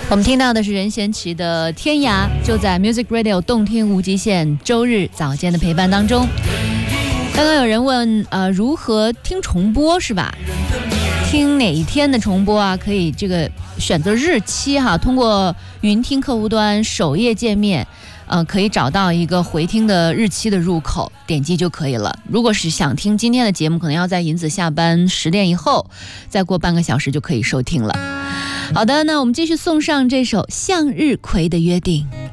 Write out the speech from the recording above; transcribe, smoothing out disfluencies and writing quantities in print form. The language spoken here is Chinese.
我们听到的是任贤齐的《天涯》，就在 Music Radio 动听无极限周日早间的陪伴当中。刚刚有人问如何听重播是吧？听哪一天的重播啊？可以这个选择日期哈，通过云听客户端首页界面可以找到一个回听的日期的入口，点击就可以了。如果是想听今天的节目，可能要在银子下班10点以后，再过半个小时就可以收听了。好的，那我们继续送上这首向日葵的约定。